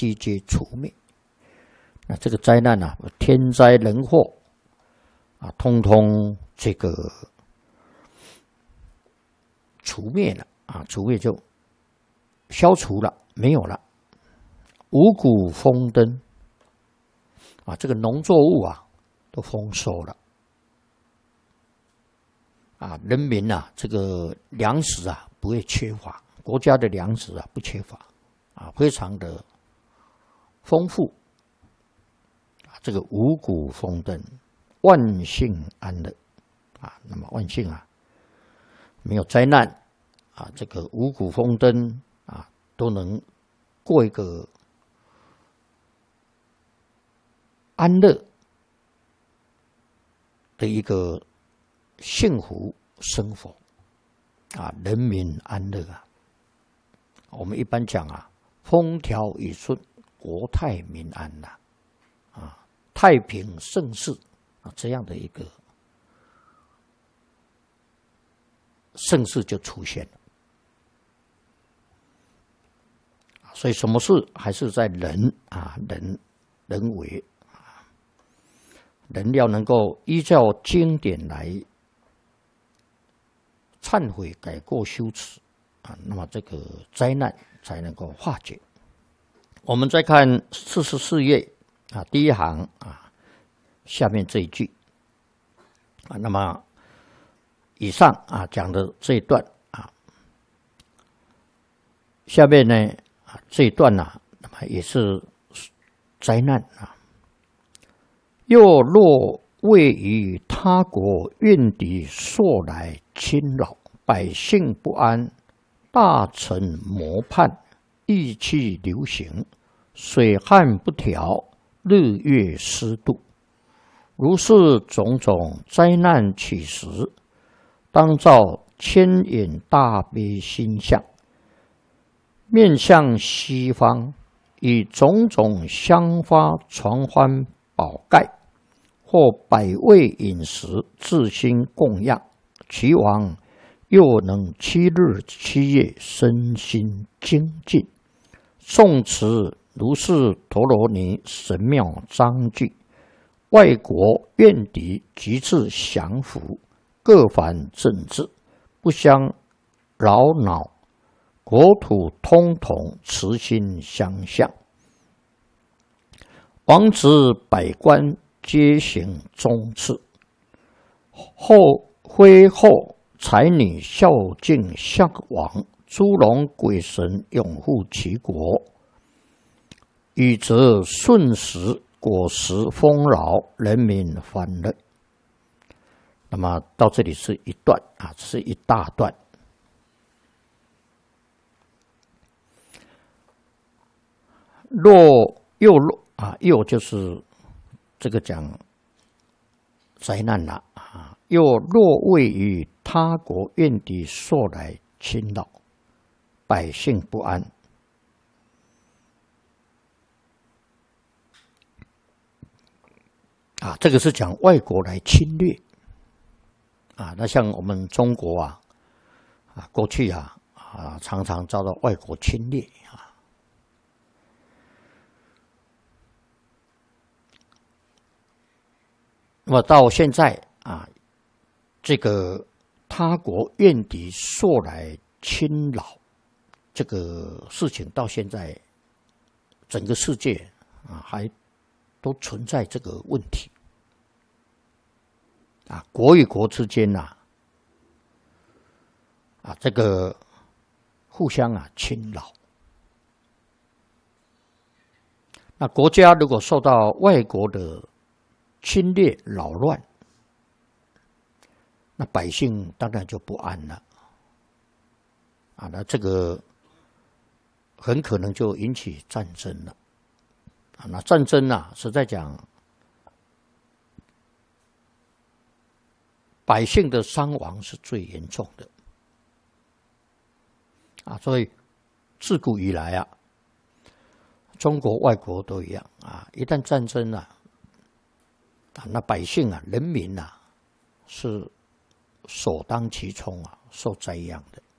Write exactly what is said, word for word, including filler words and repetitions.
悉皆除灭。那这个灾难啊，天灾人祸啊，通通这个除灭了啊，除灭就消除了，没有了。五谷丰登啊，这个农作物啊都丰收了啊，人民啊这个粮食啊不会缺乏，国家的粮食啊不缺乏啊，非常的丰富。这个五谷丰登，万姓安乐啊！那么万姓啊，没有灾难啊，这个五谷丰登啊，都能过一个安乐的一个幸福生活啊，人民安乐啊。我们一般讲啊，风调雨顺，国泰民安呐、啊，啊。太平盛世啊，这样的一个盛世就出现了。所以什么事还是在人啊，人人为啊，人要能够依照经典来忏悔、改过、修持啊，那么这个灾难才能够化解。我们再看四十四页。啊，第一行啊，下面这一句啊，那么以上啊讲的这一段啊，下面呢啊这一段呢、啊，那么也是灾难啊。又若位于他国，怨敌朔来侵扰，百姓不安，大臣谋叛，意气流行，水旱不调。日月失度，如是种种灾难起时，当照千眼大悲心相，面向西方，以种种香花传欢宝盖，或百味饮食，自心供养，其王又能七日七夜身心精进，诵持如是陀罗尼神妙章句，外国怨敌即至降服，各凡政治不相扰恼，国土通统慈心相向，王子百官皆行忠次，后徽后才女孝敬向王，诸龙鬼神拥护其国。雨则顺时，果实丰饶，人民欢乐。那么到这里是一段啊，这是一大段。若又若啊，又就是这个讲灾难了啊。又若位于他国，怨敌朔来侵扰，百姓不安。啊，这个是讲外国来侵略啊。那像我们中国啊，啊过去啊啊常常遭到外国侵略啊。那么到现在啊，这个他国怨敌朔来侵扰这个事情，到现在整个世界啊还都存在这个问题。啊，国与国之间呐、啊，啊，这个互相啊侵扰。那国家如果受到外国的侵略扰乱，那百姓当然就不安了。啊，那这个很可能就引起战争了。啊，那战争啊，实在讲，百姓的伤亡是最严重的啊，所以自古以来啊，中国、外国都一样啊，一旦战争啊，啊，那百姓啊、人民啊，是首当其冲啊，受灾殃的。